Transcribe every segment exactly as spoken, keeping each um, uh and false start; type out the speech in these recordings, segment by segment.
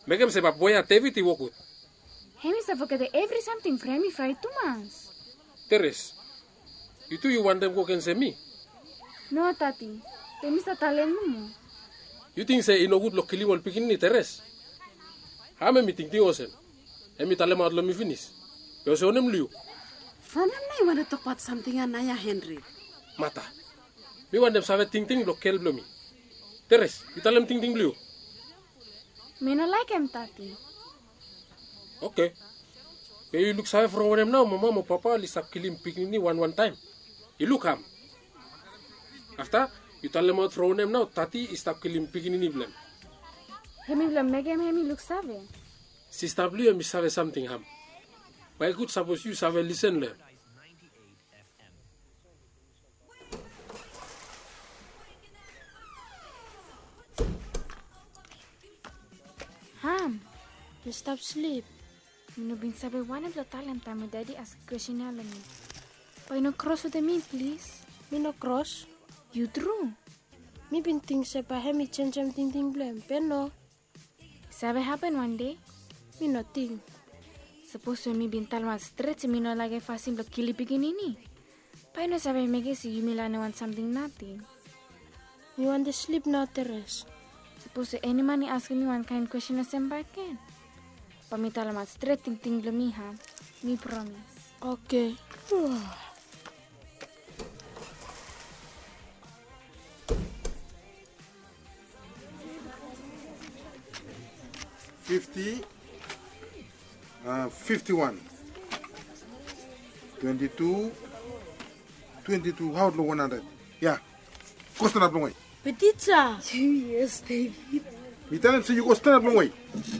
Megem se baboya tevi ti wokut. Hemi sa forget every something for hemi fry Thomas. Teres, itu you want them go can say me? No, Tati. Hemi sa talen mo. You think say ino good lokili wal pikin ni Teres? Hame mi ting ting osen. Hemi talem out lo mi finish. Yo se onem liu. From him na you want to talk about something anaya Henry. Mata. Mi want them save ting ting lokel blomi. Teres, you talem ting ting liu. Me no like him, Tati. Okay. You look save from them now, mama, mo papa, li sap kilim pikin ni one one time. You look ham. After you tell them out from them now, Tati is stop kilim pikin ni blem. Hemi blam megem hemi look save. Si stop liu mi save something ham. But I could suppose you save listen le. Ham, you stop sleep. Mino bin sabi one of the talent time daddy ask question na lang. Why no cross with me, please? Me no cross. You drew. Me bin think se pa hemi chen chen ting ting blem. Pero Sabi happen one day. me no think. Suppose me bin talma stretch me no lagi fasim lo kili piginini. Why no sabi mege si you milano want something nothing. You want to sleep now, Teres? Suppose any man ask me one kind question as embarken. Pamita lamat straight ting ting blemiha. Me promise. Okay. Fifty, uh, fifty-one, twenty-two, twenty-two. How low one hundred? Yeah. Costa na blowing. Petita. Yes, David. Me tell him say you go stand up long way.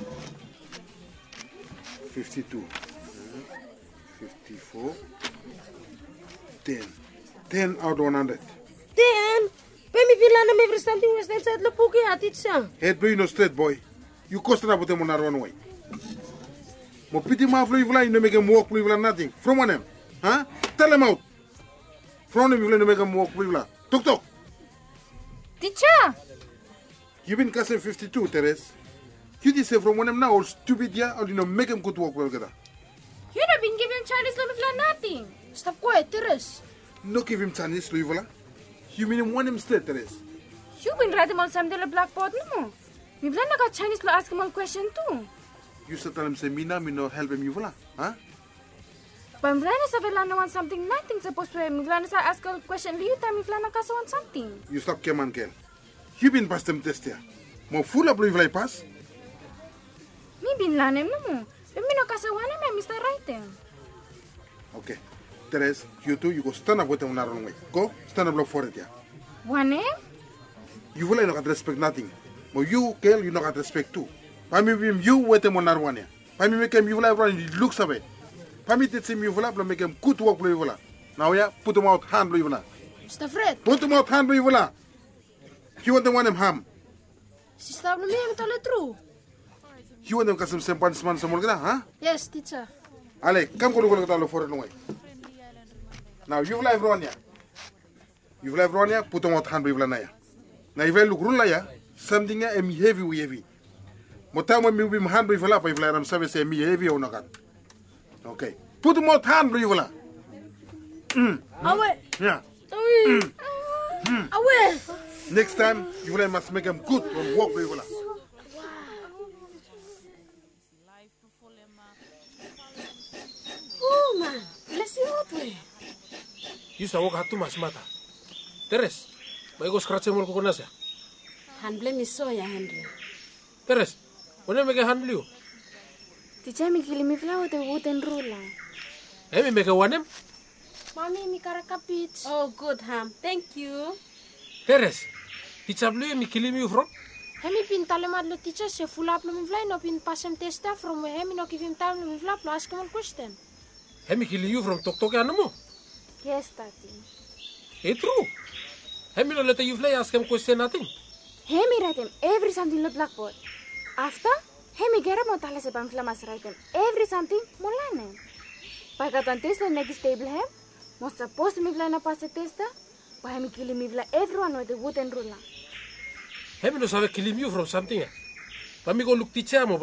Fifty-two, fifty-four, ten, ten out of one hundred. Then, pemi pilana me every something was that said lapuki hatitsa. Head boy no straight boy. You costa na bote mo na one way. Mo piti ma flo ivla you no make him walk ivla nothing. From one him, huh? Tell him out. From him you no make him walk ivla. Tok tok. Teacher. You been casting fifty-two, Teres. You just say from one him now or stupid yeah or you know make him good work well together. You not been giving Chinese love for nothing. Stop quiet, Teres. No give him Chinese to ivla. You mean him one him straight, Teres. You been writing on something the blackboard no? Me plan na ka Chinese lo ask him all question too. You should tell him say me na me no help him ivla, huh? But me plan na sa vela na want something nothing supposed to me plan na sa ask all question liu time me plan na ka sa want something. You stop care man girl. You been past them test here. Mo full up ivla pass. Me bin lanem no mo. Me no ka sa wana me Mister Writing. Okay. Teres, you two, you go stand up with them on the wrong way. Go, stand up for it, yeah. Wane? You will not respect nothing. But you, girl, you not respect too. By me, you wait them on the one here. By me, make him you will run, he looks away. By me, teach him you will make him good work, blue will. Now, yeah, put him out, hand, blue will. Stop Fred. Put him out, hand, blue will. You want them one him ham. Si stop no me me tell the truth. You want them custom same punishment, some more, huh? Yes, teacher. Ale, come go to the for it away. Now, you will have run here. You will have run here, put him out, hand, blue will. Now, if I look run here, something am heavy, we heavy. Mota mo mi bi hand blue will, if I am service me heavy or not. Okay. Put him out, hand, blue will. Mm. Awe. Yeah. Mm. Mm. Awe. Next time, you will must make him good and walk blue will. Oh man, let's see what way. You sa walk hatu mas mata. Teres, may go scratch mo ko kunasya. Handle me so ya Henry. Teres, wala may hand liu. Teacher me kili me flower the wooden ruler. Eh, me make one him. Mami, mi karakapit. Oh, good, Ham. Thank you. Teres, teacher blue mi kili mi from. Hemi pin talemat lo teacher se full up lo mi fly no pin pass him testa from where hemi no give him time lo mi flap lo ask him one question. Hemi kili you from tok tok anamo. Yes, Tati. Eh, true. Hemi no let you fly ask him question nothing. Hemi write him every something lo blackboard. After, hemi gera mo tala se pamphla mas write him every something mo lane. Pagkatan testa next table hem, mo supposed me fly na pass testa, pa hemi kili me fly everyone with the wooden ruler. Hemi no sabe kill you from something. Pami go look teacher mo